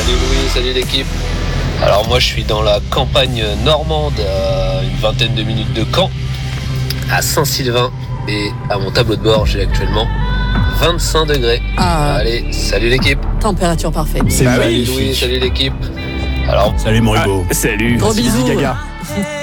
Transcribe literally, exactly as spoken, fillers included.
Salut Louis, salut l'équipe. Alors moi je suis dans la campagne normande, à une vingtaine de minutes de Caen, à Saint-Sylvain, et à mon tableau de bord j'ai actuellement vingt-cinq degrés. Ah. Allez, salut l'équipe. Température parfaite. C'est Salut magnifique. Louis, salut l'équipe. Alors, Salut Moribo. Ah, salut. Gros Merci, bisous. Gaga.